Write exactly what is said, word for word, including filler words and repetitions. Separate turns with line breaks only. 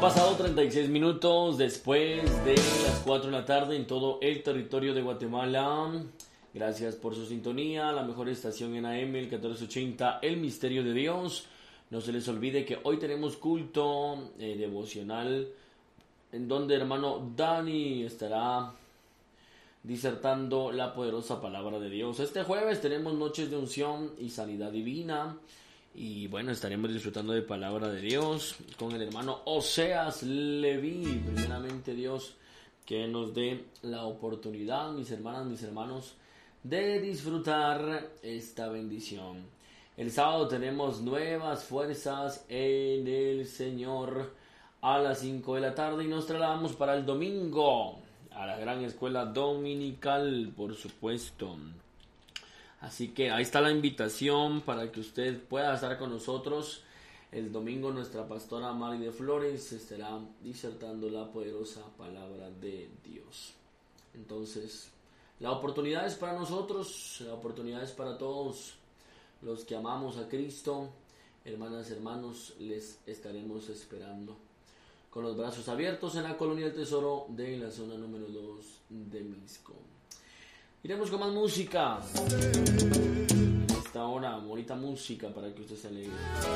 pasado treinta y seis minutos después de las cuatro de la tarde en todo el territorio de Guatemala. Gracias por su sintonía, la mejor estación en A M, el catorce ochenta, El Misterio de Dios. No se les olvide que hoy tenemos culto eh, devocional, en donde hermano Dani estará disertando la poderosa palabra de Dios. Este jueves tenemos noches de unción y sanidad divina. Y bueno, estaremos disfrutando de palabra de Dios con el hermano Oseas Leví. Primeramente Dios, que nos dé la oportunidad, mis hermanas, mis hermanos, de disfrutar esta bendición. El sábado tenemos nuevas fuerzas en el Señor a las cinco de la tarde y nos trasladamos para el domingo a la gran escuela dominical, por supuesto. Así que ahí está la invitación para que usted pueda estar con nosotros. El domingo nuestra pastora Mari de Flores estará disertando la poderosa palabra de Dios. Entonces, la oportunidad es para nosotros, la oportunidad es para todos los que amamos a Cristo. Hermanas, hermanos, les estaremos esperando con los brazos abiertos en la Colonia del Tesoro de la zona número dos de Misco. Iremos con más música. Esta hora, bonita música para que usted se alegre.